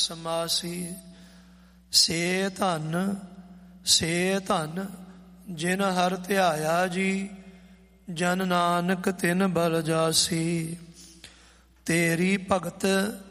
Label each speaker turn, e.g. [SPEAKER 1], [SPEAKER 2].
[SPEAKER 1] ਸਮਾਸੀ। ਸੇ ਧਨ ਜਿਨ ਹਰਿ ਧਿਆਇਆ ਜੀ, ਜਨ ਨਾਨਕ ਤਿਨ ਬਲ ਜਾਸੀ। ਤੇਰੀ ਭਗਤ